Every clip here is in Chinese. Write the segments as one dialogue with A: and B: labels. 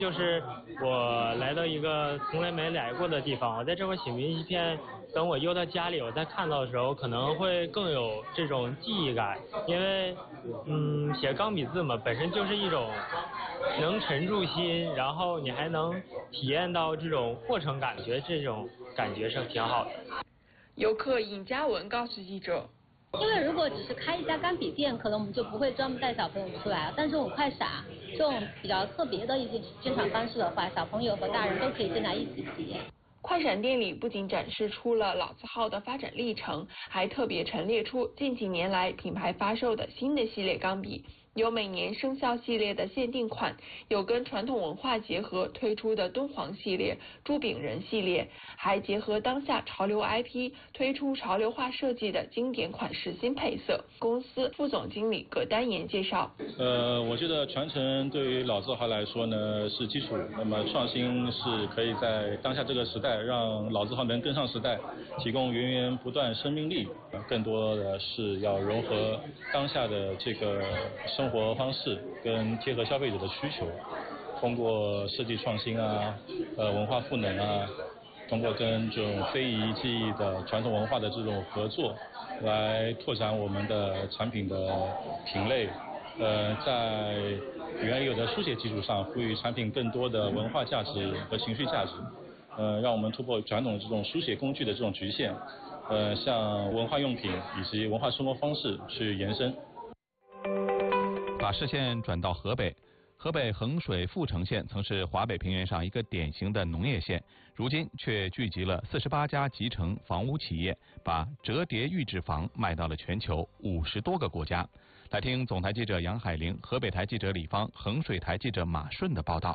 A: 就是我来到一个从来没来过的地方，我在这块写明信片，等我邮到家里，我再看到的时候，可能会更有这种记忆感，因为写钢笔字嘛，本身就是一种能沉住心，然后你还能体验到这种过程感觉，这种感觉是挺好的。
B: 游客尹嘉文告诉记者。
C: 因为如果只是开一家钢笔店，可能我们就不会专门带小朋友出来了。但是我们快闪这种比较特别的一些鉴赏方式的话，小朋友和大人都可以进来一起体验。
B: 快闪店里不仅展示出了老字号的发展历程，还特别陈列出近几年来品牌发售的新的系列钢笔。有每年生肖系列的限定款，有跟传统文化结合推出的敦煌系列、朱炳人系列，还结合当下潮流 IP 推出潮流化设计的经典款式新配色。公司副总经理葛丹岩介绍，
D: 我觉得传承对于老字号来说呢是基础，那么创新是可以在当下这个时代让老字号能跟上时代，提供源源不断生命力，更多的是要融合当下的这个生活方式跟贴合消费者的需求，通过设计创新啊，文化赋能啊，通过跟这种非遗技艺的传统文化的这种合作，来拓展我们的产品的品类，在原有的书写基础上，赋予产品更多的文化价值和情绪价值，让我们突破传统这种书写工具的这种局限，向文化用品以及文化生活方式去延伸。
E: 把视线转到河北，河北衡水阜城县曾是华北平原上一个典型的农业县，如今却聚集了48家集成房屋企业，把折叠预制房卖到了全球50多个国家。来听总台记者杨海玲、河北台记者李芳、衡水台记者马顺的报道。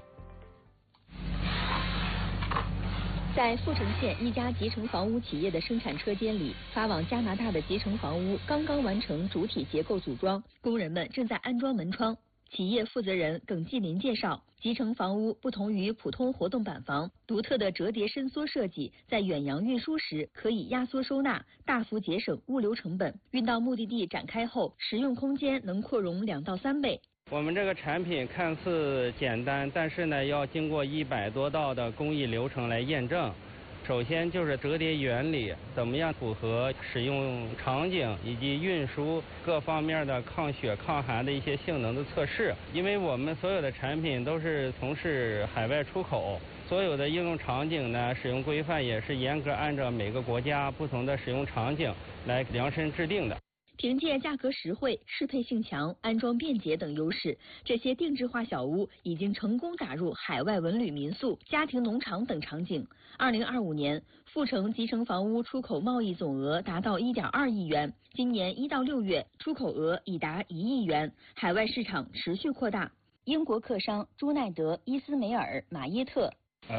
F: 在阜城县一家集成房屋企业的生产车间里，发往加拿大的集成房屋刚刚完成主体结构组装，工人们正在安装门窗。企业负责人耿继林介绍，集成房屋不同于普通活动板房，独特的折叠伸缩设计，在远洋运输时可以压缩收纳，大幅节省物流成本。运到目的地展开后，实用空间能扩容2到3倍。
A: 我们这个产品看似简单，但是呢，要经过100多道的工艺流程来验证。首先就是折叠原理怎么样符合使用场景以及运输各方面的抗雪抗寒的一些性能的测试。因为我们所有的产品都是从事海外出口，所有的应用场景呢，使用规范也是严格按照每个国家不同的使用场景来量身制定的。
F: 凭借价格实惠、适配性强、安装便捷等优势，这些定制化小屋已经成功打入海外文旅民宿、家庭农场等场景。2025年，阜城集成房屋出口贸易总额达到1.2亿元，今年1到6月出口额已达1亿元，海外市场持续扩大。英国客商朱奈德、伊斯梅尔、马耶特。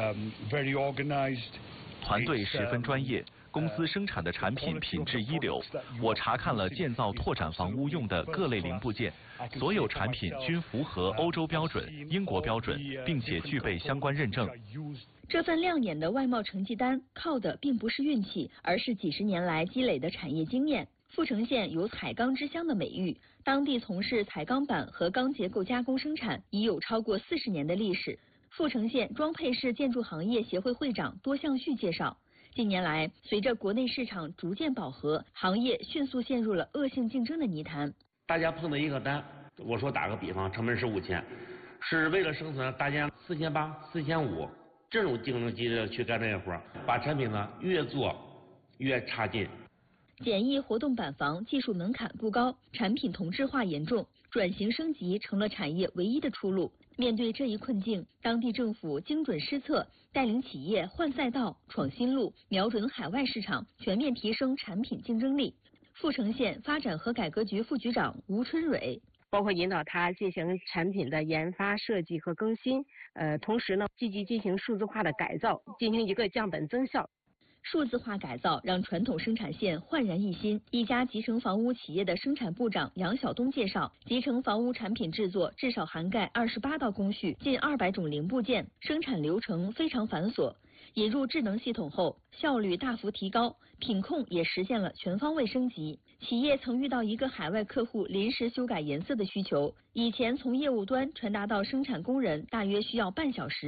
G: 团队十分专业。公司生产的产品品质一流，我查看了建造拓展房屋用的各类零部件，所有产品均符合欧洲标准、英国标准，并且具备相关认证。
F: 这份亮眼的外贸成绩单靠的并不是运气，而是几十年来积累的产业经验。阜城县有彩钢之乡的美誉，当地从事彩钢板和钢结构加工生产已有超过40年的历史。阜城县装配式建筑行业协会会长多向旭介绍，近年来，随着国内市场逐渐饱和，行业迅速陷入了恶性竞争的泥潭。
H: 大家碰到一个单，我说打个比方，成本是5000，是为了生存，大家4800、4500，这种竞争激烈去干这个活，把产品呢越做越差劲。
F: 简易活动板房技术门槛不高，产品同质化严重，转型升级成了产业唯一的出路。面对这一困境，当地政府精准施策，带领企业换赛道、闯新路，瞄准海外市场，全面提升产品竞争力。阜城县发展和改革局副局长吴春蕊，
I: 包括引导他进行产品的研发、设计和更新，同时呢，积极进行数字化的改造，进行一个降本增效。
F: 数字化改造让传统生产线焕然一新。一家集成房屋企业的生产部长杨晓东介绍，集成房屋产品制作至少涵盖28道工序，近200种零部件，生产流程非常繁琐。 引入智能系统后，效率大幅提高，品控也实现了全方位升级。企业曾遇到一个海外客户临时修改颜色的需求，以前从业务端传达到生产工人大约需要半小时。